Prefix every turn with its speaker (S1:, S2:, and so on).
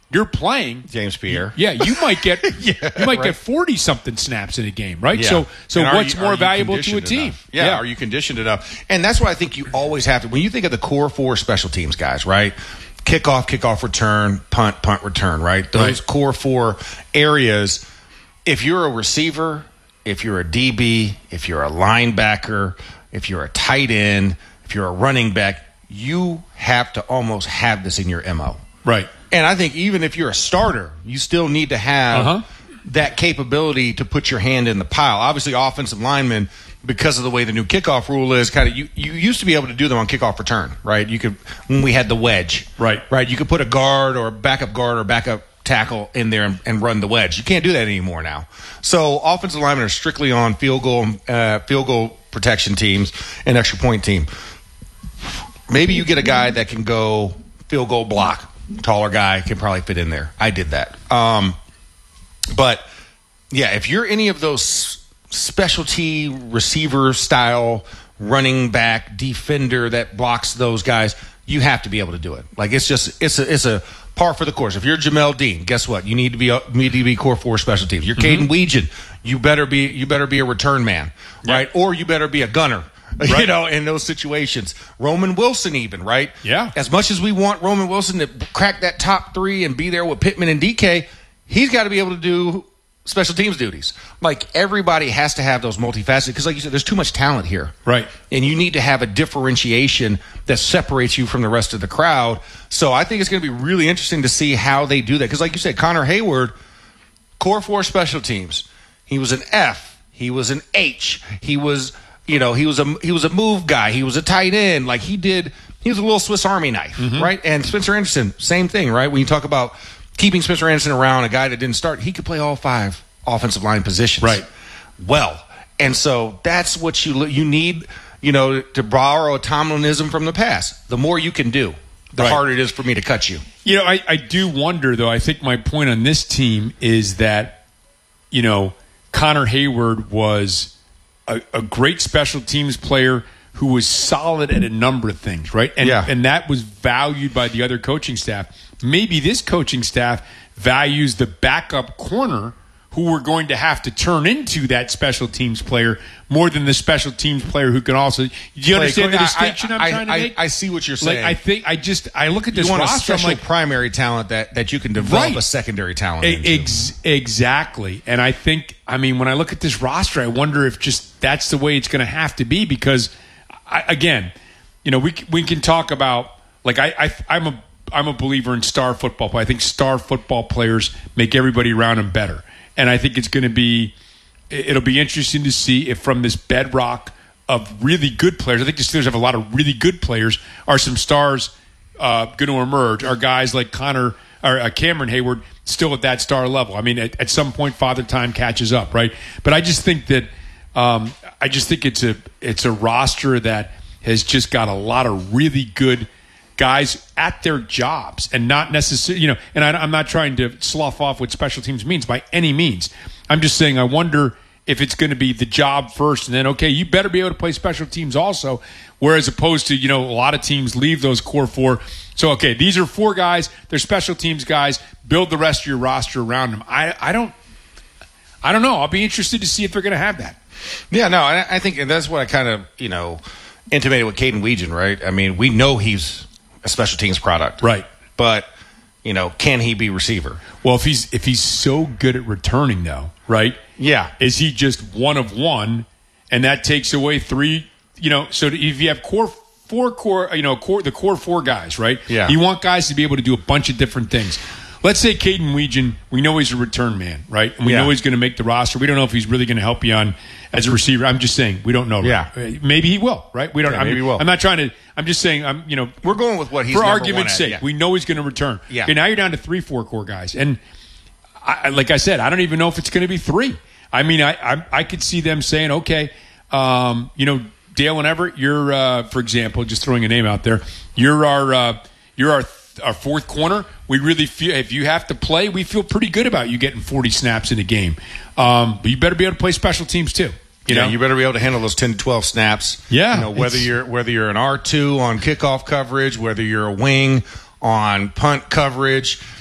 S1: you're playing
S2: James Pierre.
S1: Yeah, you might get get 40-something snaps in a game, right?
S2: Yeah.
S1: So what's more valuable to a team?
S2: Yeah, are you conditioned enough? And that's why I think you always have to, when you think of the core 4 special teams guys, right? Kickoff, return, punt, return, right? Those core 4 areas. If you're a receiver, if you're a DB, if you're a linebacker, if you're a tight end, if you're a running back, you have to almost have this in your MO.
S1: Right.
S2: And I think even if you're a starter, you still need to have that capability to put your hand in the pile. Obviously, offensive linemen, because of the way the new kickoff rule is, kind of you used to be able to do them on kickoff return, right? You could, when we had the wedge, right? You could put a guard or a backup tackle in there and run the wedge. You can't do that anymore now. So offensive linemen are strictly on field goal protection teams and extra point team. Maybe you get a guy that can go field goal block. Taller guy can probably fit in there. I did that. But yeah, if you're any of those specialty receiver style running back defender that blocks those guys, you have to be able to do it. Like it's a par for the course. If you're Jamel Dean, guess what? You need to be core 4 special teams. You're Caden Weegan, you better be a return man, right? Or you better be a gunner. Right. In those situations. Roman Wilson even, right?
S1: Yeah.
S2: As much as we want Roman Wilson to crack that top 3 and be there with Pittman and DK, he's got to be able to do special teams duties. Like, everybody has to have those multifaceted, because like you said, there's too much talent here.
S1: Right.
S2: And you need to have a differentiation that separates you from the rest of the crowd. So I think it's going to be really interesting to see how they do that. Because like you said, Connor Hayward, core 4 special teams. He was an F. He was an H. He was a move guy. He was a tight end. Like he was a little Swiss Army knife, right? And Spencer Anderson, same thing, right? When you talk about keeping Spencer Anderson around, a guy that didn't start, he could play all 5 offensive line positions.
S1: Right.
S2: Well, and so that's what you need, to borrow a Tomlinism from the past. The more you can do, the harder it is for me to cut you.
S1: I do wonder, though. I think my point on this team is that, Connor Hayward was a great special teams player who was solid at a number of things, right? And that was valued by the other coaching staff. Maybe this coaching staff values the backup corner who we're going to have to turn into that special teams player more than the special teams player who can also. Do you understand the distinction I'm trying to make?
S2: I see what you're saying.
S1: I look at this
S2: you want
S1: roster.
S2: A special primary talent that you can develop a secondary talent into.
S1: Exactly. And I think, when I look at this roster, I wonder if just that's the way it's going to have to be, because, we can talk about, like, I'm a believer in star football, but I think star football players make everybody around them better. And I think it'll be interesting to see if from this bedrock of really good players, I think the Steelers have a lot of really good players, are some stars going to emerge? Are guys like Cameron Hayward still at that star level? At some point, Father Time catches up, right? But I just think that it's a roster that has just got a lot of really good guys at their jobs, and not necessarily, and I'm not trying to slough off what special teams means by any means. I'm just saying I wonder if it's going to be the job first, and then, okay, you better be able to play special teams also, whereas opposed to, a lot of teams leave those core 4. So, okay, these are 4 guys. They're special teams guys. Build the rest of your roster around them. I don't know. I'll be interested to see if they're going to have that.
S2: Yeah, no, I think that's what I kind of, intimated with Caden Weegan, right? We know he's a special teams product,
S1: right?
S2: But can he be receiver?
S1: Well, if he's so good at returning, though, right?
S2: Yeah,
S1: is he just one of one, and that takes away 3? So if you have core, the core 4 guys, right?
S2: Yeah,
S1: you want guys to be able to do a bunch of different things. Let's say Caden Weegan, we know he's a return man, right? And we know he's going to make the roster. We don't know if he's really going to help you on as a receiver. I'm just saying we don't know.
S2: Yeah,
S1: right? Maybe he will, right? We don't.
S2: Maybe he will.
S1: I'm not trying to. I'm just saying.
S2: We're going with what he's
S1: for argument's sake. We know he's going to return.
S2: Yeah.
S1: Okay, now you're down to 3-4 core guys, and like I said, I don't even know if it's going to be 3. I could see them saying, okay, Dale and Everett, you're for example, just throwing a name out there, you're our 4th corner. We really feel if you have to play, we feel pretty good about you getting 40 snaps in a game. But you better be able to play special teams too. You
S2: better be able to handle those 10 to 12 snaps.
S1: Yeah.
S2: Whether you're an R2 on kickoff coverage, whether you're a wing on punt coverage,